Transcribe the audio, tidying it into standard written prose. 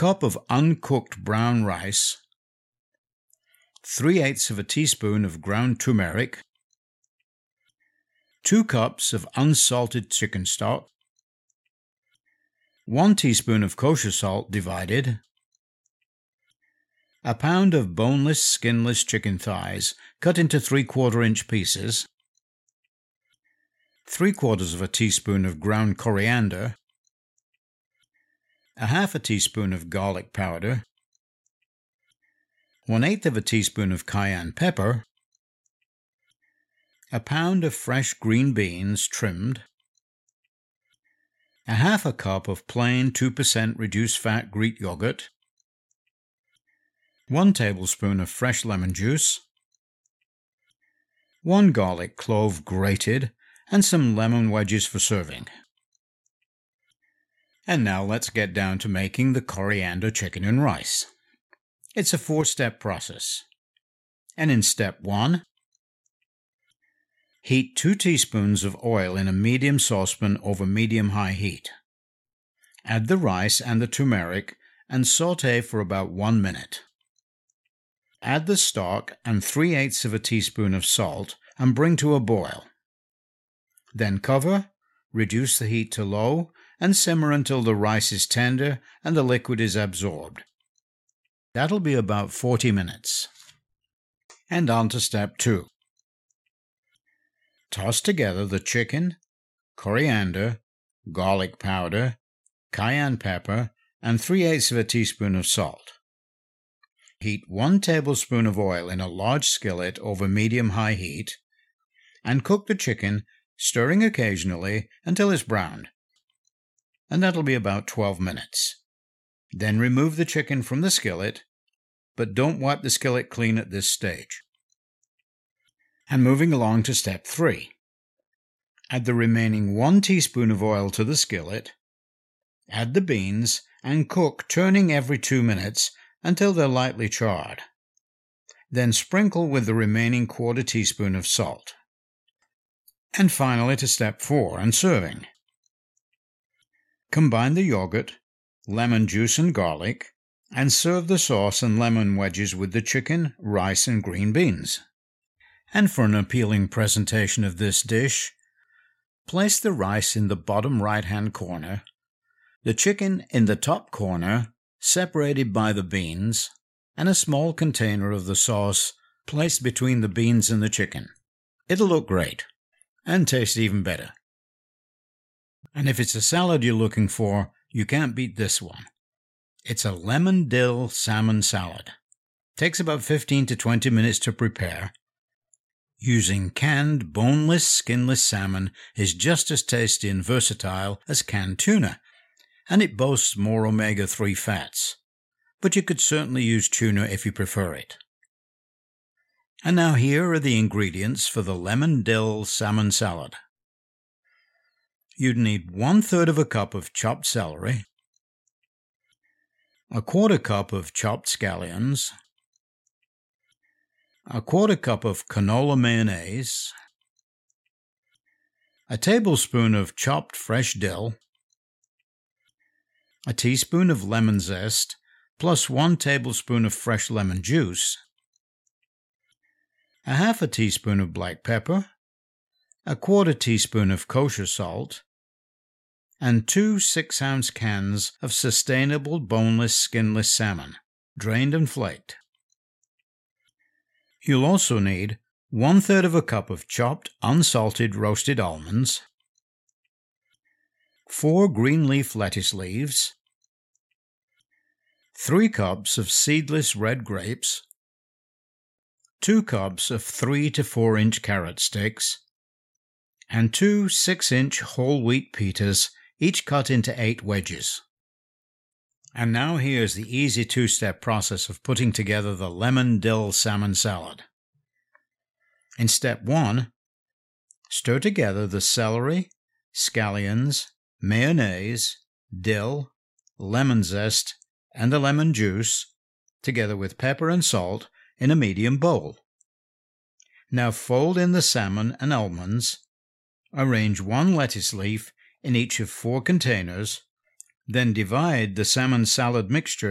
cup of uncooked brown rice, 3/8 of a teaspoon of ground turmeric, 2 cups of unsalted chicken stock, 1 teaspoon of kosher salt divided, a pound of boneless, skinless chicken thighs cut into 3/4 inch pieces, 3/4 of a teaspoon of ground coriander, a half a teaspoon of garlic powder, 1/8 of a teaspoon of cayenne pepper, a pound of fresh green beans trimmed, a half a cup of plain 2% reduced fat Greek yogurt, 1 tablespoon of fresh lemon juice, 1 garlic clove grated, and some lemon wedges for serving. And now let's get down to making the coriander chicken and rice. It's a 4-step process. And in step 1, heat 2 teaspoons of oil in a medium saucepan over medium-high heat. Add the rice and the turmeric and sauté for about 1 minute. Add the stock and 3/8 of a teaspoon of salt and bring to a boil. Then cover, reduce the heat to low, and simmer until the rice is tender and the liquid is absorbed. That'll be about 40 minutes. And on to step 2. Toss together the chicken, coriander, garlic powder, cayenne pepper, and 3/8 of a teaspoon of salt. Heat 1 tablespoon of oil in a large skillet over medium-high heat, and cook the chicken, stirring occasionally until it's browned. And that'll be about 12 minutes. Then remove the chicken from the skillet, but don't wipe the skillet clean at this stage. And moving along to step 3. Add the remaining 1 teaspoon of oil to the skillet, add the beans, and cook, turning every 2 minutes until they're lightly charred. Then sprinkle with the remaining 1/4 teaspoon of salt. And finally to step 4 and serving. Combine the yogurt, lemon juice and garlic, and serve the sauce and lemon wedges with the chicken, rice, and green beans. And for an appealing presentation of this dish, place the rice in the bottom right-hand corner, the chicken in the top corner, separated by the beans, and a small container of the sauce placed between the beans and the chicken. It'll look great, and taste even better. And if it's a salad you're looking for, you can't beat this one. It's a lemon dill salmon salad. Takes about 15 to 20 minutes to prepare. Using canned, boneless, skinless salmon is just as tasty and versatile as canned tuna, and it boasts more omega-3 fats. But you could certainly use tuna if you prefer it. And now here are the ingredients for the lemon dill salmon salad. You'd need 1/3 of a cup of chopped celery, 1/4 cup of chopped scallions, 1/4 cup of canola mayonnaise, a tablespoon of chopped fresh dill, a teaspoon of lemon zest, plus 1 tablespoon of fresh lemon juice, a half a teaspoon of black pepper, a 1/4 teaspoon of kosher salt, and 2 6-ounce cans of sustainable boneless, skinless salmon, drained and flaked. You'll also need 1/3 of a cup of chopped, unsalted roasted almonds, 4 green leaf lettuce leaves, 3 cups of seedless red grapes, 2 cups of 3 to 4 inch carrot sticks, and 2 6-inch whole wheat pitas, each cut into 8 wedges. And now here's the easy 2-step process of putting together the lemon dill salmon salad. In step 1, stir together the celery, scallions, mayonnaise, dill, lemon zest, and the lemon juice, together with pepper and salt, in a medium bowl. Now fold in the salmon and almonds, arrange 1 lettuce leaf in each of 4 containers, then divide the salmon salad mixture